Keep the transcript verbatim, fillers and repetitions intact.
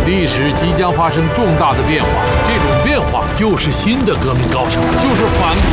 历史即将发生重大的变化，这种变化就是新的革命高潮，就是反